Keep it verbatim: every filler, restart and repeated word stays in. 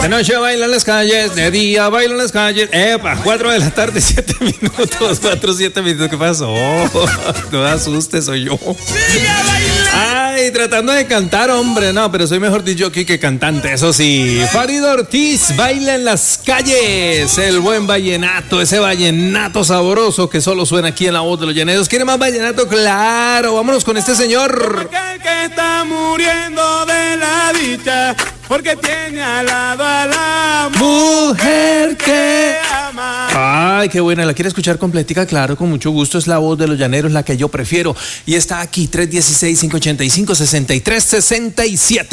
De noche bailan las calles, de día bailan las calles. Epa, cuatro de la tarde, siete minutos, cuatro, siete minutos. ¿Qué pasó? No me asustes, soy yo. Ay, tratando de cantar, hombre. No, pero soy mejor D J que cantante, eso sí. Farid Ortiz baila en las calles. El buen vallenato, ese vallenato sabroso que solo suena aquí en La Voz de los Llaneros. ¿Quiere más vallenato? Claro, vámonos con este señor. Aquel que está muriendo de la dicha, porque tiene al lado a la mujer que ama. Ay, qué buena, ¿la quiere escuchar completica? Claro, con mucho gusto, es La Voz de los Llaneros, la que yo prefiero. Y está aquí, tres uno seis, cinco ocho cinco, seis tres seis siete.